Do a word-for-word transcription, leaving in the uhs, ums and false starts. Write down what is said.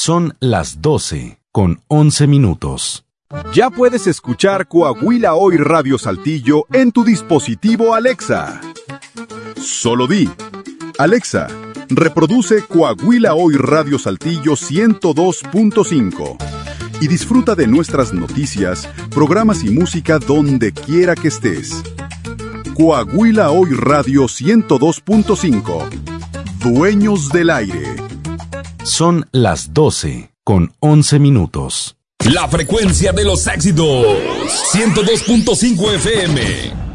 Son las doce con once minutos. Ya puedes escuchar Coahuila Hoy Radio Saltillo en tu dispositivo Alexa. Solo di: Alexa, reproduce Coahuila Hoy Radio Saltillo ciento dos punto cinco y disfruta de nuestras noticias, programas y música donde quiera que estés. Coahuila Hoy Radio ciento dos punto cinco. Dueños del aire. Son las doce con once minutos. La frecuencia de los éxitos. ciento dos punto cinco F M.